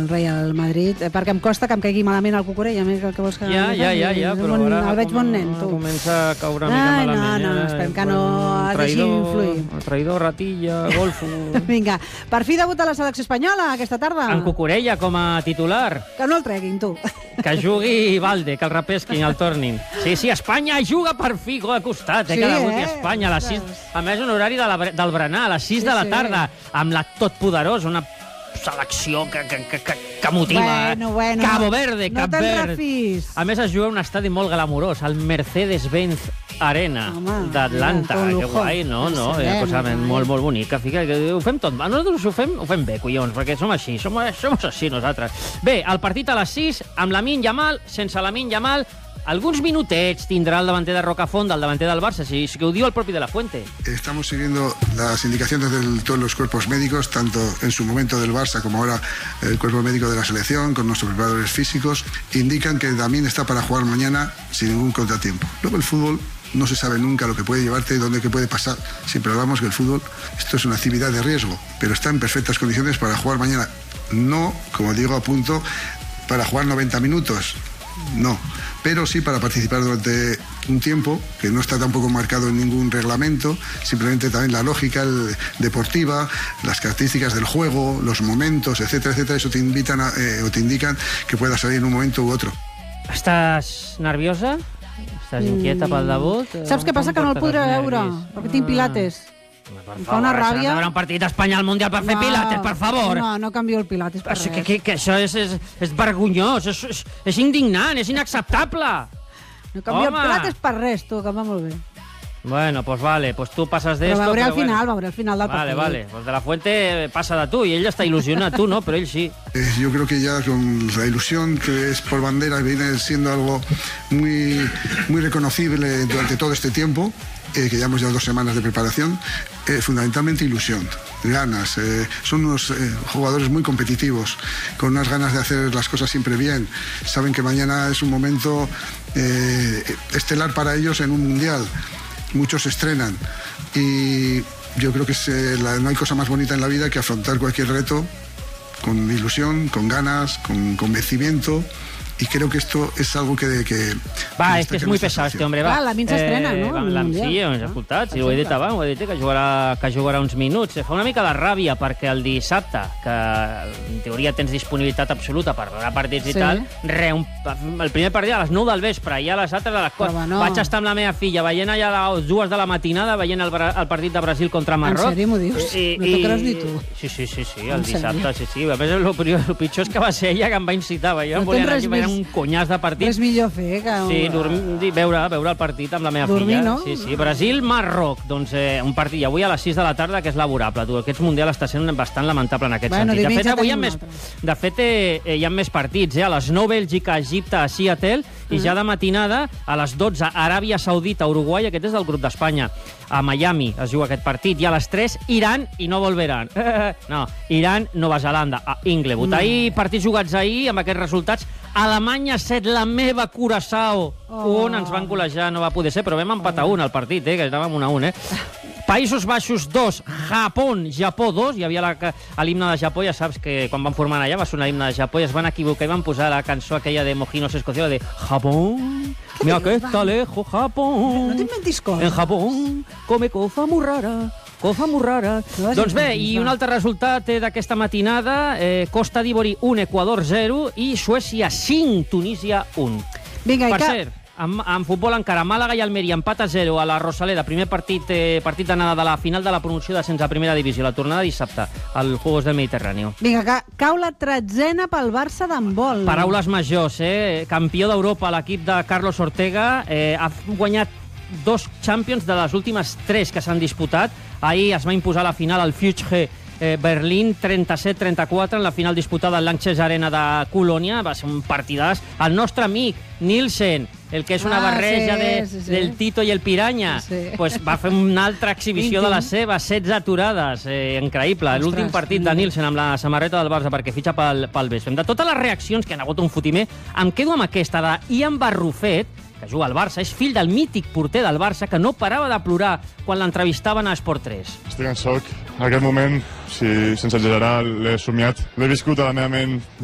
el Real Madrid, perquè em costa que em caigui malament el Cucurella, més que el que vols que... Ja, però ara... El veig bon nen, tu. Comença a caure una mica malament. No, esperem que no es deixi influir. Traïdor, ratilla, golfo... Vinga, per fi debuta la selecció espanyola aquesta tarda. En Cucurella com a titular. Que no el treguin, tu. Que jugui Valde, que el repesquin, el tornin. Sí, Espanya juga per fi, gol de costat, que debuti Espanya a les 6. A més, un horari del berenar, a les 6 de la tarda, amb la totpoderós, una selecció que motiva. Bueno. Cabo Verde, no Cap Verd. Refis. A més, es juga un estadi molt glamurós, el Mercedes-Benz Arena d'Atlanta. Que guai, no? Molt bonic. Ho fem tot. Nosaltres ho fem bé, collons, perquè som així. Som així, nosaltres. Bé, el partit a les 6, amb Lamine Yamal, sense Lamine Yamal, alguns minutets tindrà el davanter de Rocafont, el davanter del Barça, si que ho diu el propi de la Fuente. Estamos siguiendo las indicaciones de todos los cuerpos médicos, tanto en su momento del Barça como ahora el cuerpo médico de la selección, con nuestros preparadores físicos, indican que Lamine está para jugar mañana sin ningún contratiempo. Luego el fútbol no se sabe nunca lo que puede llevarte y dónde que puede pasar. Siempre hablamos que el fútbol, esto es una actividad de riesgo, pero está en perfectas condiciones para jugar mañana. No, como digo, a punto para jugar 90 minutos, no, pero sí para participar durante un tiempo que no está tampoco marcado en ningún reglamento, simplemente también la lógica deportiva, las características del juego, los momentos, etcétera, etcétera, eso te invitan o te indican que puedas salir en un momento u otro. Estàs nerviosa? Estàs inquieta pel debut? Saps què passa? Que no el podré veure, perquè tinc pilates. Em fa una ràbia. Veure un partit d'Espanya al Mundial per fer pilates, per favor. No canvio el pilates per res. Que això és vergonyós, és indignant, és inacceptable. No canvio el pilates per res, tu, que va molt bé. Bueno, pues vale, pues tu passes d'esto... Però veuré al final del partit. Vale, pues de la Fuente passa de tu, i ell està il·lusionat, tu no, però ell sí. Yo creo que ya con la ilusión que es por bandera viene siendo algo muy reconocible durante todo este tiempo, que llevamos ya 2 semanas de preparación, fundamentalmente ilusión, ganas. Son unos jugadores muy competitivos, con unas ganas de hacer las cosas siempre bien. Saben que mañana es un momento estelar para ellos en un mundial. Muchos se estrenan y yo creo que no hay cosa más bonita en la vida que afrontar cualquier reto con ilusión, con ganas, con convencimiento. Y creo que esto es algo que va, es que es muy pesado este hombre, va. Lamine s'estrena, no? Sí, hem escoltat, sí, ho he dit abans, que jugarà uns minuts. Fa una mica de ràbia perquè el dissabte, que en teoria tens disponibilitat absoluta per veure partits i tal, el primer partit a les 9 del vespre i a les altres a les 4. Vaig estar amb la meva filla veient allà a les 2 de la matinada, veient el partit de Brasil contra Marroc. En sèrio m'ho dius? No t'ho creus ni tu? Sí, el dissabte, sí. A més, el pitjor és que va ser ella que em va incitar. Jo em volia anar un conyàs de partit. Res millor fer que... Sí, veure el partit amb la meva filla. No? Sí. Brasil-Marroc, doncs un partit. I avui a les 6 de la tarda, que és laborable. Aquest Mundial està sent bastant lamentable en aquest sentit. De fet, avui hi ha més partits. A les 9, Bèlgica-Egipte a Seattle, i ja de matinada, a les 12, Aràbia Saudita-Uruguai, aquest és del grup d'Espanya. A Miami es juga aquest partit. I a les 3, Iran i no volveran. No, Iran-Nova Zelanda, a Inglewood. Ahir, partits jugats ahir, amb aquests resultats. Alemanya 7, la meva Curaçao. On ens van col·lejar, no va poder ser, però vam empatar al partit, que anàvem 1-1, Països Baixos 2, Japó 2. Hi havia l'himne de Japó, ja saps que quan van formar allà va sonar l'himne de Japó i es van equivocar i van posar la cançó aquella de Mojinos Escocio de Japón, mira que está lejos Japón. No t'inventis coses. En Japón come cosa muy rara. Cosa muy rara. Doncs bé, i un altre resultat d'aquesta matinada, Costa d'Ivori 1, Equador 0 i Suècia 5, Tunísia 1. Vinga, per cert, en futbol encara, Màlaga i Almeria empat a 0 a la Rosaleda, primer partit d'anada de la final de la promoció d'ascens a primera divisió, la tornada dissabte al Juegos del Mediterráneo. Vinga, que cau la 13a pel Barça d'handbol. Paraules majors, campió d'Europa l'equip de Carlos Ortega, ha guanyat 2 Champions de les últimes 3 que s'han disputat. Ahir es va imposar la final al Future Berlín 37-34 en la final disputada al Lanxess Arena de Colònia. Va ser un partidàs. El nostre amic Nielsen, el que és una barreja del Tito i el Piranya, pues va fer una altra exhibició de les seves, 16 aturades, increïble. L'últim partit de Nielsen amb la samarreta del Barça perquè fitxa pel West Ham. De totes les reaccions que han hagut un fotimer, em quedo amb aquesta de Ian Barrufet, que juga al Barça, és fill del mític porter del Barça, que no parava de plorar quan l'entrevistaven a Esport 3. Estic en xoc. En aquest moment, sense exagerar, l'he somiat. L'he viscut a la meva ment